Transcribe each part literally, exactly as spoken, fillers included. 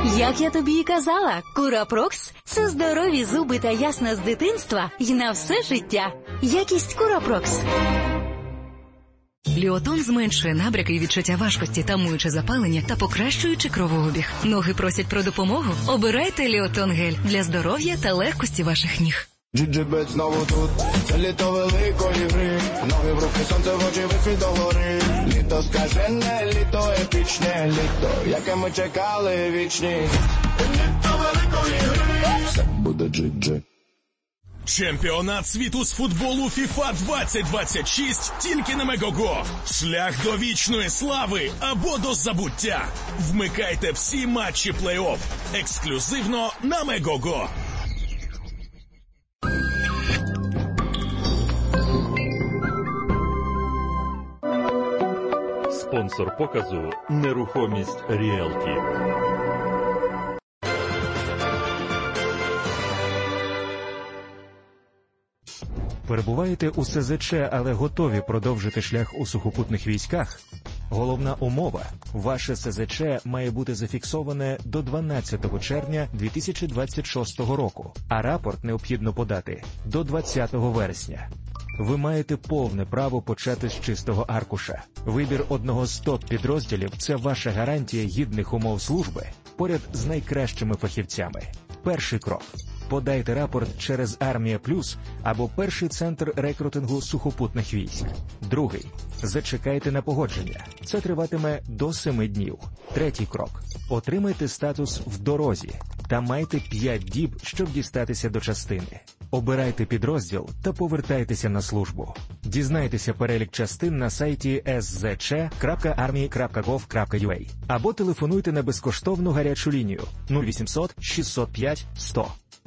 Як я тобі і казала, Курапрокс – це здорові зуби та ясна з дитинства і на все життя. Якість Курапрокс. Ліотон зменшує набряки і відчуття важкості, тамуючи запалення та покращуючи кровообіг. Ноги просять про допомогу? Обирайте Ліотон гель для здоров'я та легкості ваших ніг. Джиджибет знову тут, це літо великої гри. Ноги в руки, сонце в очі, вихід до гори. Літо скажене, літо епічне, літо, яке ми чекали вічні. Літо великої гри. Все буде джиджи. Чемпіонат світу з футболу фіфа двадцять двадцять шість тільки на Мегого. Шлях до вічної слави або до забуття. Вмикайте всі матчі плей-офф. Ексклюзивно на Мегого. Спонсор показу «Нерухомість Ріелті». Перебуваєте у ес зет че, але готові продовжити шлях у сухопутних військах? Головна умова – ваше ес зет че має бути зафіксоване до дванадцятого червня дві тисячі двадцять шостого року, а рапорт необхідно подати до двадцятого вересня. Ви маєте повне право почати з чистого аркуша. Вибір одного з топ-підрозділів – це ваша гарантія гідних умов служби поряд з найкращими фахівцями. Перший крок – подайте рапорт через Армія Плюс або перший центр рекрутингу сухопутних військ. Другий – зачекайте на погодження. Це триватиме до семи днів. Третій крок – отримайте статус «в дорозі» та майте п'ять діб, щоб дістатися до частини. Обирайте підрозділ та повертайтеся на службу. Дізнайтеся перелік частин на сайті ес зет че крапка армії крапка гов крапка ю а або телефонуйте на безкоштовну гарячу лінію нуль вісімсот шістсот п'ять сто.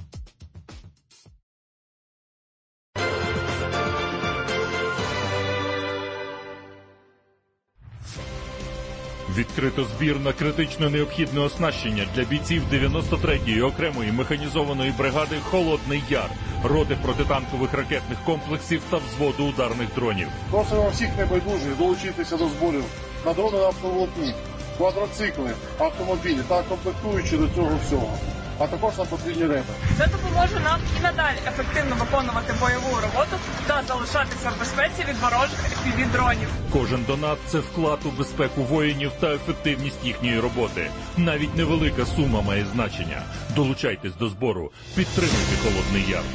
Відкрито збір на критично необхідне оснащення для бійців дев'яносто третьої окремої механізованої бригади «Холодний Яр», роти протитанкових ракетних комплексів та взводу ударних дронів. Просимо всіх небайдужих долучитися до зборів на дрони на автоволокні, квадроцикли, автомобілі та комплектуючі до цього всього, а також на потрібні реби. Це допоможе нам і надалі ефективно виконувати бойову роботу та залишатися в безпеці від ворожих еф пі ві-дронів. Кожен донат – це вклад у безпеку воїнів та ефективність їхньої роботи. Навіть невелика сума має значення. Долучайтесь до збору. Підтримуйте «Холодний Яр».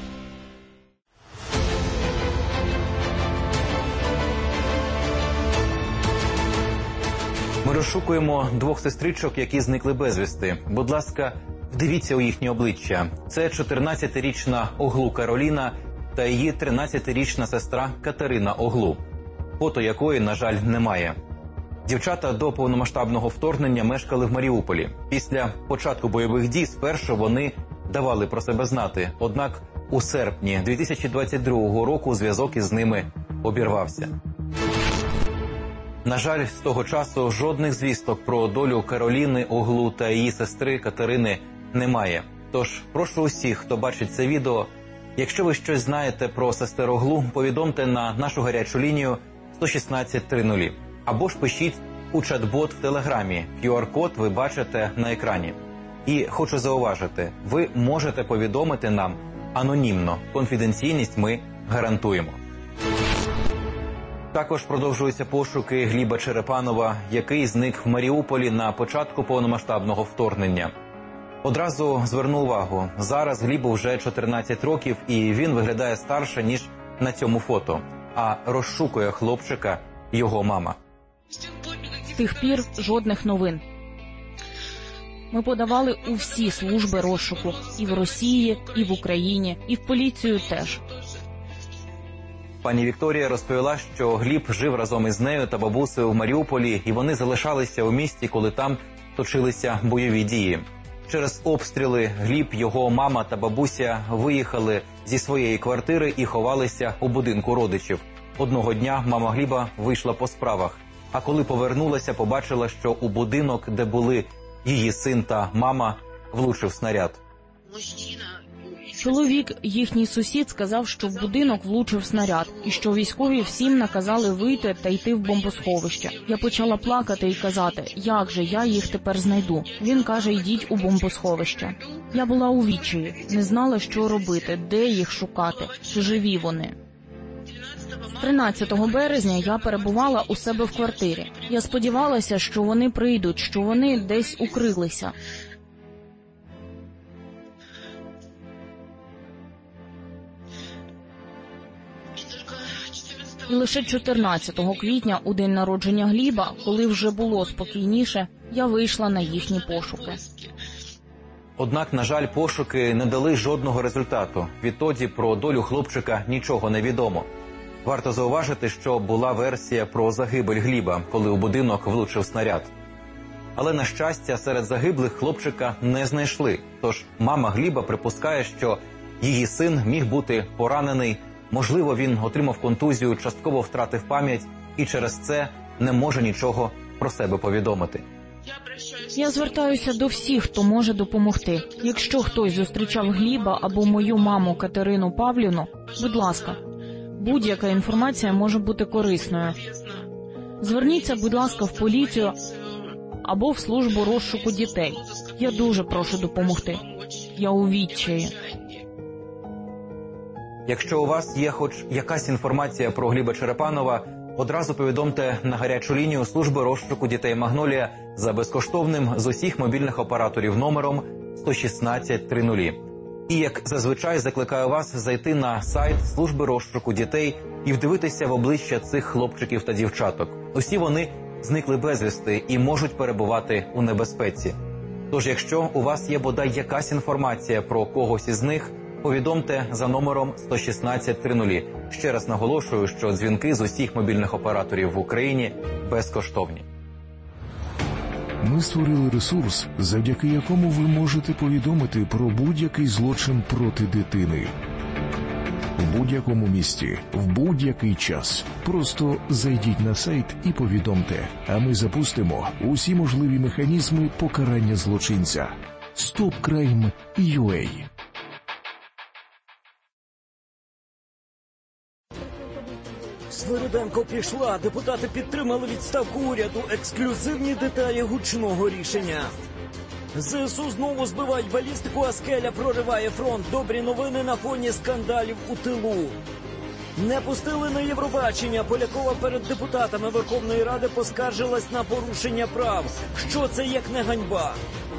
Ми розшукуємо двох сестричок, які зникли безвісти. Будь ласка, вдивіться у їхні обличчя. Це чотирнадцятирічна Оглу Кароліна та її тринадцятирічна сестра Катерина Оглу, фото якої, на жаль, немає. Дівчата до повномасштабного вторгнення мешкали в Маріуполі. Після початку бойових дій спершу вони давали про себе знати. Однак у серпні дві тисячі двадцять другого року зв'язок із ними обірвався. На жаль, з того часу жодних звісток про долю Кароліни Оглу та її сестри Катерини немає. Тож прошу усіх, хто бачить це відео, якщо ви щось знаєте про сестер Оглу, повідомте на нашу гарячу лінію сто шістнадцять тридцять. Або ж пишіть у чат-бот в Телеграмі. ку ар-код ви бачите на екрані. І хочу зауважити, ви можете повідомити нам анонімно. Конфіденційність ми гарантуємо. Також продовжуються пошуки Гліба Черепанова, який зник в Маріуполі на початку повномасштабного вторгнення. Одразу зверну увагу, зараз Глібу вже чотирнадцять років і він виглядає старше, ніж на цьому фото. А розшукує хлопчика його мама. З тих пір жодних новин. Ми подавали у всі служби розшуку. І в Росії, і в Україні, і в поліцію теж. Пані Вікторія розповіла, що Гліб жив разом із нею та бабусею в Маріуполі, і вони залишалися у місті, коли там точилися бойові дії. Через обстріли Гліб, його мама та бабуся виїхали зі своєї квартири і ховалися у будинку родичів. Одного дня мама Гліба вийшла по справах, а коли повернулася, побачила, що у будинок, де були її син та мама, влучив снаряд. Мужчина Чоловік, їхній сусід, сказав, що в будинок влучив снаряд, і що військові всім наказали вийти та йти в бомбосховище. Я почала плакати і казати, як же я їх тепер знайду. Він каже, йдіть у бомбосховище. Я була у відчаї, не знала, що робити, де їх шукати, чи живі вони. тринадцятого березня я перебувала у себе в квартирі. Я сподівалася, що вони прийдуть, що вони десь укрилися. І лише чотирнадцятого квітня, у день народження Гліба, коли вже було спокійніше, я вийшла на їхні пошуки. Однак, на жаль, пошуки не дали жодного результату. Відтоді про долю хлопчика нічого не відомо. Варто зауважити, що була версія про загибель Гліба, коли у будинок влучив снаряд. Але, на щастя, серед загиблих хлопчика не знайшли. Тож мама Гліба припускає, що її син міг бути поранений, можливо, він отримав контузію, частково втратив пам'ять і через це не може нічого про себе повідомити. Я звертаюся до всіх, хто може допомогти. Якщо хтось зустрічав Гліба або мою маму Катерину Павлівну, будь ласка, будь-яка інформація може бути корисною. Зверніться, будь ласка, в поліцію або в службу розшуку дітей. Я дуже прошу допомогти. Я у відчаї. Якщо у вас є хоч якась інформація про Гліба Черепанова, одразу повідомте на гарячу лінію служби розшуку дітей «Магнолія» за безкоштовним з усіх мобільних операторів номером сто шістнадцять тридцять. І, як зазвичай, закликаю вас зайти на сайт служби розшуку дітей і вдивитися в обличчя цих хлопчиків та дівчаток. Усі вони зникли безвісти і можуть перебувати у небезпеці. Тож, якщо у вас є бодай якась інформація про когось із них, повідомте за номером сто шістнадцять тридцять. Ще раз наголошую, що дзвінки з усіх мобільних операторів в Україні безкоштовні. Ми створили ресурс, завдяки якому ви можете повідомити про будь-який злочин проти дитини. В будь-якому місті, в будь-який час. Просто зайдіть на сайт і повідомте, а ми запустимо усі можливі механізми покарання злочинця. стоп крайм крапка ю а. Свириденко пішла, депутати підтримали відставку уряду, ексклюзивні деталі гучного рішення. ЗСУ знову збивають балістику, а скеля прориває фронт. Добрі новини на фоні скандалів у тилу. Не пустили на Євробачення. Полякова перед депутатами Верховної Ради поскаржилась на порушення прав. Що це як не ганьба?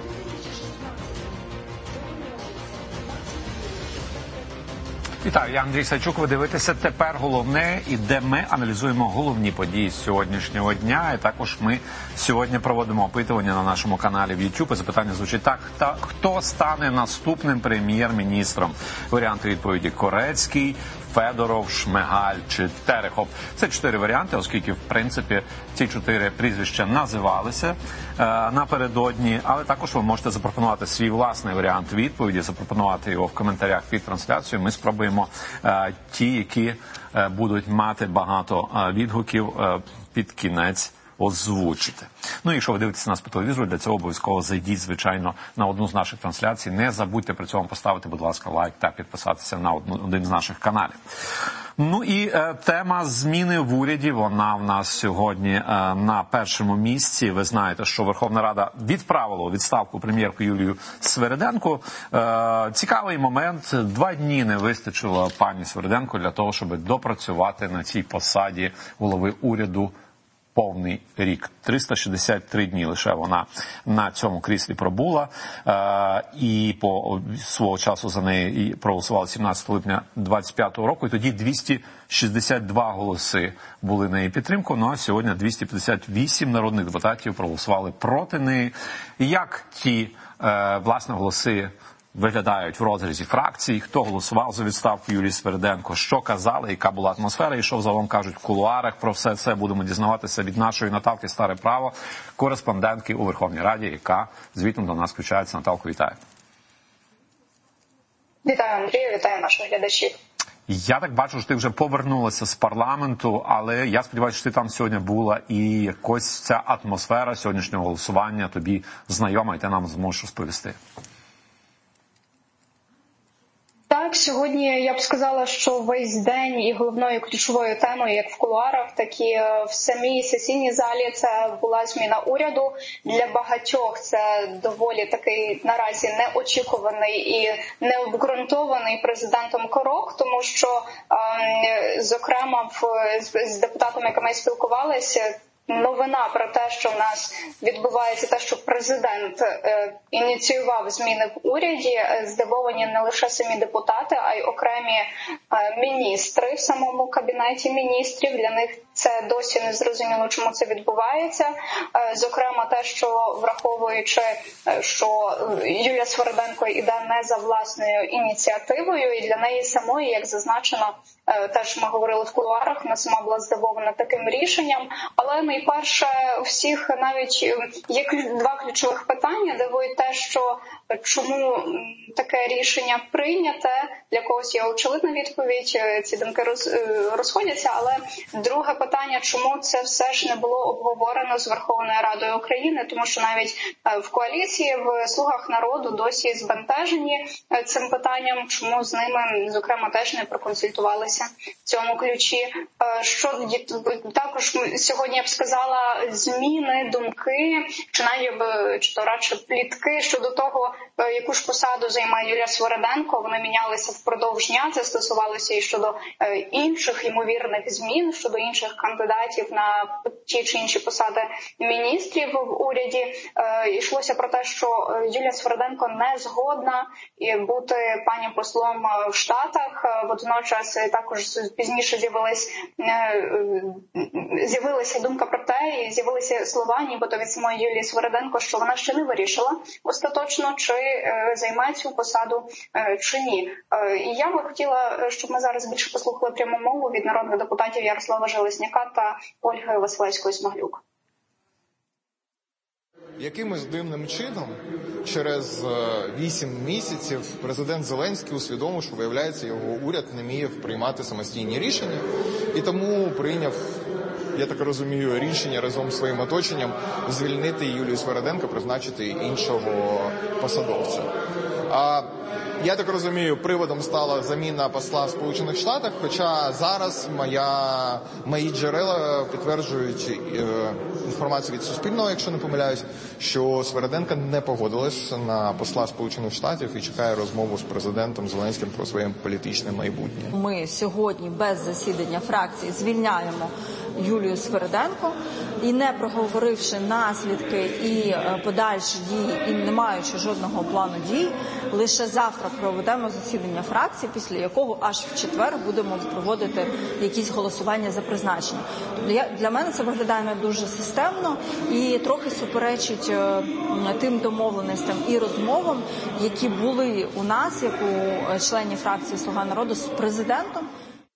Вітаю, я Андрій Савчук. Ви дивитеся «Тепер головне», і де ми аналізуємо головні події сьогоднішнього дня. І також ми сьогодні проводимо опитування на нашому каналі в YouTube. І запитання звучить так: та хто стане наступним прем'єр-міністром? Варіанти відповіді: Корецький, Федоров, Шмигаль чи Терехов. Це чотири варіанти, оскільки, в принципі, ці чотири прізвища називалися е, напередодні. Але також ви можете запропонувати свій власний варіант відповіді, запропонувати його в коментарях під трансляцією. Ми спробуємо е, ті, які е, будуть мати багато е, відгуків, е, під кінець озвучити. Ну, якщо ви дивитеся нас по телевізору, для цього обов'язково зайдіть, звичайно, на одну з наших трансляцій. Не забудьте при цьому поставити, будь ласка, лайк та підписатися на одну, один з наших каналів. Ну і е, тема зміни в уряді, вона в нас сьогодні е, на першому місці. Ви знаєте, що Верховна Рада відправила у відставку прем'єрку Юлію Свириденко. Е, цікавий момент. Два дні не вистачило пані Свириденко для того, щоб допрацювати на цій посаді голови уряду повний рік. триста шістдесят три дні лише вона на цьому кріслі пробула. Е, і по свого часу за неї проголосували сімнадцятого липня двадцять п'ятого року. І тоді двісті шістдесят два голоси були на її підтримку. Ну а сьогодні двісті п'ятдесят вісім народних депутатів проголосували проти неї. Як ті, е, власне, голоси виглядають в розрізі фракцій, хто голосував за відставку Юлії Свириденко, що казали, яка була атмосфера і що взагалом кажуть в кулуарах. Про все це будемо дізнаватися від нашої Наталки Старе Право, кореспондентки у Верховній Раді, яка звітом до нас включається. Наталко, вітаю. Вітаю, Андрію, вітаю наших глядачів. Я так бачу, що ти вже повернулася з парламенту, але я сподіваюся, що ти там сьогодні була, і якось ця атмосфера сьогоднішнього голосування тобі знайома, і ти нам зможеш розповісти. Так, сьогодні я б сказала, що весь день і головною ключовою темою, як в кулуарах, так і в самій сесійній залі, це була зміна уряду. Для багатьох це доволі такий наразі неочікуваний і необґрунтований президентом крок, тому що, зокрема, з депутатами, якими ми спілкувалися, новина про те, що в нас відбувається те, що президент е, ініціював зміни в уряді, е, здивовані не лише самі депутати, а й окремі е, міністри в самому кабінеті міністрів. Для них це досі не зрозуміло, чому це відбувається. Е, зокрема, те, що враховуючи, е, що Юлія Сверденко іде не за власною ініціативою, і для неї самої, як зазначено, е, теж ми говорили в кулуарах, вона сама була здивована таким рішенням, але найперше, у всіх навіть є два ключових питання. Дивує те, що чому таке рішення прийняте. Для когось є очевидна відповідь, ці думки роз, розходяться. Але друге питання, чому це все ж не було обговорено з Верховною Радою України, тому що навіть в коаліції, в «Слугах народу» досі збентежені цим питанням, чому з ними, зокрема, теж не проконсультувалися в цьому ключі. Що також сьогодні я б сказала, зміни, думки, чи навіть, чи то радше плітки щодо того, яку ж посаду займає Юлія Сверденко, вони мінялися впродовж дня, це стосувалося і щодо інших ймовірних змін, щодо інших кандидатів на ті чи інші посади міністрів в уряді. Йшлося про те, що Юлія Сверденко не згодна бути пані послом в Штатах. Водночас також пізніше з'явилась, з'явилася думка про те, і з'явилися слова, нібито від самої Юлії Сверденко, що вона ще не вирішила остаточно, чи займе цю посаду, чи ні. І я би хотіла, щоб ми зараз більше послухали пряму мову від народних депутатів Ярослава Железняка та Ольги Василевської-Смаглюк. Якимось дивним чином через вісім місяців президент Зеленський усвідомив, що, виявляється, його уряд не вміє приймати самостійні рішення, і тому прийняв, я так розумію, рішення разом з своїм оточенням звільнити Юлію Сверденко, призначити іншого посадовця. А я так розумію, приводом стала заміна посла в Сполучених Штатах, хоча зараз моя, мої джерела підтверджують е, інформацію від Суспільного, якщо не помиляюсь, що Сверденко не погодилась на посла Сполучених Штатів і чекає розмову з президентом Зеленським про своє політичне майбутнє. Ми сьогодні без засідання фракції звільняємо Юлію Сверденко і, не проговоривши наслідки і подальші дії, і не маючи жодного плану дій, лише завтра проведемо засідання фракції, після якого аж в четвер будемо проводити якісь голосування за призначення. Для мене це виглядає не дуже системно і трохи суперечить тим домовленостям і розмовам, які були у нас, як у членів фракції «Слуга народу» з президентом.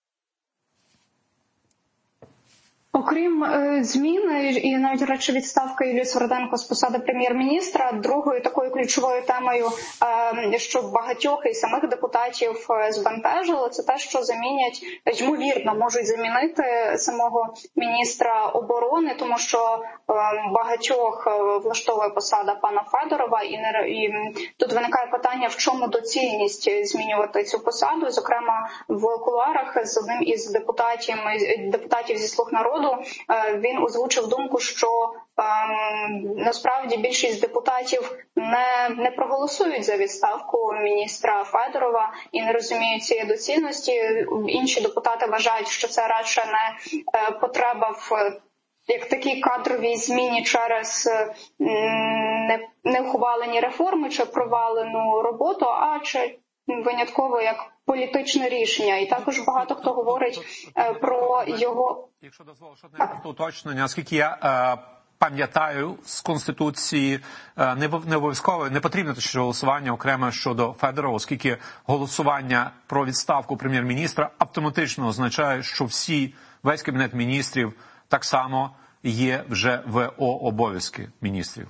Окрім е, змін і навіть речі відставки Юлії Сверденко з посади прем'єр-міністра, другою такою ключовою темою, е, що багатьох і самих депутатів збентежило, це те, що замінять, ймовірно, можуть замінити самого міністра оборони, тому що е, багатьох влаштовує посада пана Федорова, і, не, і тут виникає питання, в чому доцільність змінювати цю посаду. Зокрема, в кулуарах з одним із депутатів, депутатів зі «Слуг народу» він озвучив думку, що ем, насправді більшість депутатів не, не проголосують за відставку міністра Федорова і не розуміють цієї доцільності. Інші депутати вважають, що це радше не е, потреба в як такій кадровій зміні через не, неухвалені реформи чи провалену роботу, а чи винятково як політичне рішення. І також багато хто говорить е, про його... Якщо дозволиш, одне просто уточнення, оскільки я е, пам'ятаю з Конституції, е, не, не обов'язково, не потрібно точно голосування окремо щодо Федорова, оскільки голосування про відставку прем'єр-міністра автоматично означає, що всі, весь Кабінет міністрів так само є вже в обов'язки міністрів.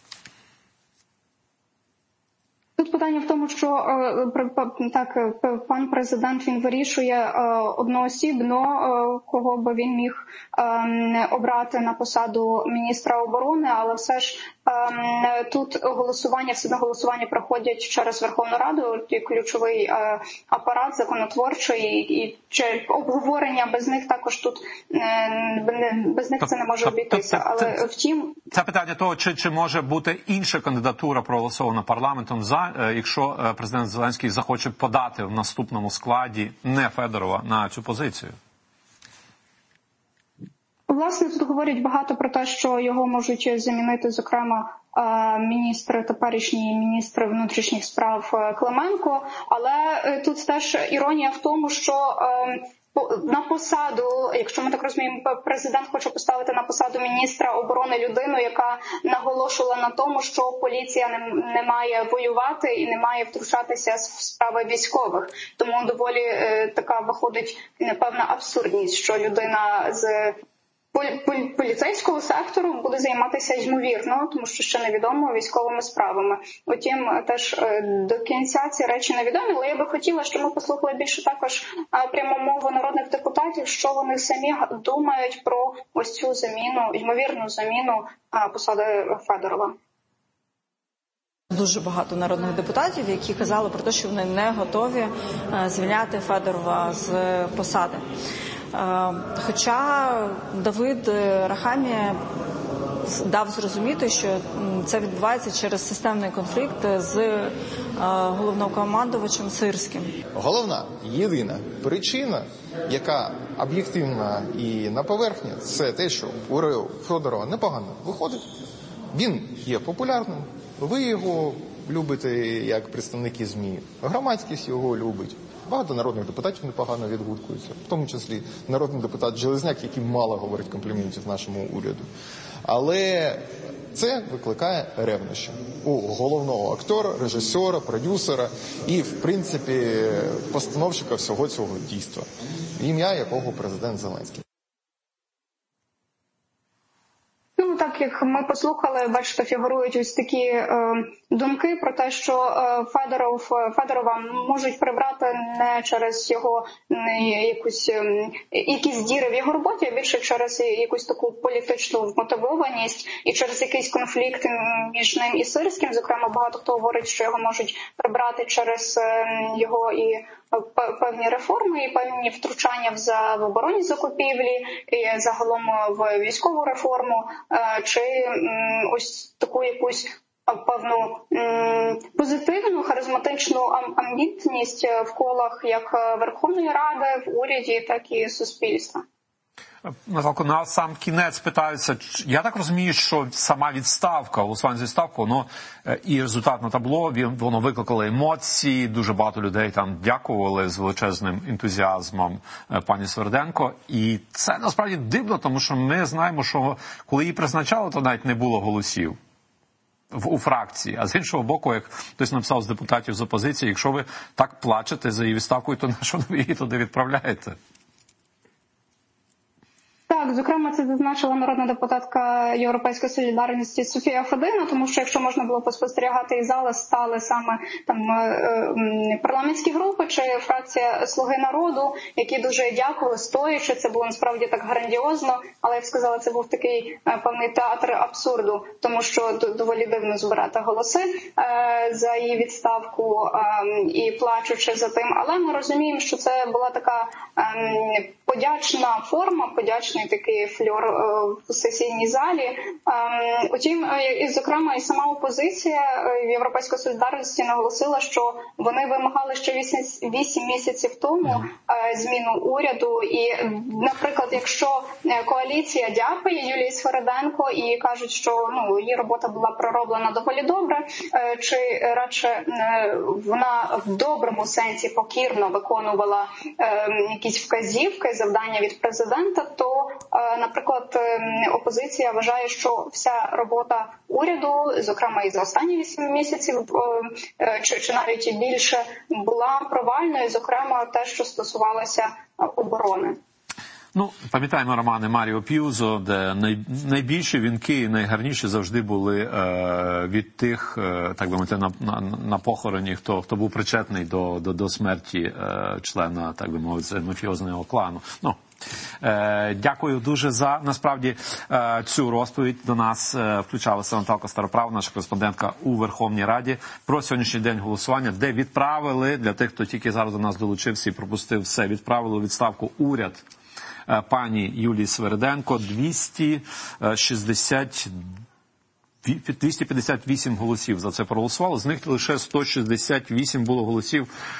Тут питання в тому, що так, пан президент, він вирішує одноосібно, кого би він міг обрати на посаду міністра оборони, але все ж Тут голосування, все одно голосування проходять через Верховну Раду, і ключовий апарат законотворчий, і обговорення без них також тут, без них це не може обійтися. Але втім... Це питання того, чи, чи може бути інша кандидатура проголосована парламентом, за, якщо президент Зеленський захоче подати в наступному складі не Федорова на цю позицію? Власне, тут говорять багато про те, що його можуть замінити, зокрема, міністр, теперішній міністр внутрішніх справ Клименко. Але тут теж іронія в тому, що на посаду, якщо ми так розуміємо, президент хоче поставити на посаду міністра оборони людину, яка наголошувала на тому, що поліція не, не має воювати і не має втручатися в справи військових. Тому доволі е, така виходить певна абсурдність, що людина з поліцейського сектору буде займатися ймовірно, тому що ще невідомо, військовими справами. Утім, теж до кінця ці речі невідомі, але я би хотіла, щоб ми послухали більше також пряму мову народних депутатів, що вони самі думають про ось цю заміну, ймовірну заміну посади Федорова. Дуже багато народних депутатів, які казали про те, що вони не готові звільняти Федорова з посади. Хоча Давид Рахамі дав зрозуміти, що це відбувається через системний конфлікт з головнокомандувачем Сирським. Головна, єдина причина, яка об'єктивна і на поверхні, це те, що у Федорова непогано виходить. Він є популярним, ви його любите як представники ЗМІ, громадськість його любить. Багато народних депутатів непогано відгукуються, в тому числі народний депутат Железняк, який мало говорить компліментів нашому уряду. Але це викликає ревнощі у головного актора, режисера, продюсера і, в принципі, постановщика всього цього дійства, ім'я якого президент Зеленський. Ну, так як ми послухали, бачите, фігурують ось такі е, думки про те, що е, Федоров, Федорова можуть прибрати не через його не, якусь, е, якісь діри в його роботі, а більше через якусь таку політичну вмотивованість і через якийсь конфлікт між ним і Сирським. Зокрема, багато хто говорить, що його можуть прибрати через е, його і певні реформи і певні втручання в, в оборонні закупівлі, і загалом в військову реформу, чи ось таку якусь певну позитивну, харизматичну амбітність в колах як Верховної Ради, в уряді, так і суспільства. Наталко, на сам кінець питаються, я так розумію, що сама відставка, голосування за відставку, воно і результат на табло, воно викликало емоції, дуже багато людей там дякували з величезним ентузіазмом пані Сверденко. І це насправді дивно, тому що ми знаємо, що коли її призначали, то навіть не було голосів в, у фракції. А з іншого боку, як хтось написав з депутатів з опозиції, якщо ви так плачете за її відставкою, то на що ви її туди відправляєте? Так, зокрема, це зазначила народна депутатка Європейської солідарності Софія Федина, тому що якщо можна було поспостерігати із зали, стали саме там парламентські групи чи фракція «Слуги народу», які дуже дякували, стоячи. Це було насправді так грандіозно, але, як сказала, це був такий певний театр абсурду, тому що доволі дивно збирати голоси за її відставку і плачучи за тим. Але ми розуміємо, що це була така подячна форма, подячний такий фльор в сесійній залі. Утім, і, зокрема, і сама опозиція Європейської солідарності наголосила, що вони вимагали ще вісім місяців тому зміну уряду. І, наприклад, якщо коаліція дякує Юлії Сверденко і кажуть, що ну, її робота була пророблена доволі добре, чи радше вона в доброму сенсі покірно виконувала якісь вказівки, завдання від президента, то, наприклад, опозиція вважає, що вся робота уряду, зокрема і за останні вісім місяців, чи, чи навіть більше, була провальною, зокрема те, що стосувалося оборони. Ну, пам'ятаємо романи Маріо П'юзо, де най, найбільші вінки і найгарніші завжди були е, від тих, е, так би мовити, на, на, на похороні, хто, хто був причетний до, до, до смерті е, члена, так би мовити, мафіозного клану. Ну, Е, дякую дуже за, насправді, е, цю розповідь. До нас е, включалася Наталка Староправ, наша кореспондентка у Верховній Раді, про сьогоднішній день голосування, де відправили, для тих, хто тільки зараз до нас долучився і пропустив все, відправили у відставку уряд е, пані Юлії Свериденко. двісті шістдесят двісті п'ятдесят вісім голосів за це проголосувало, з них лише сто шістдесят вісім було голосів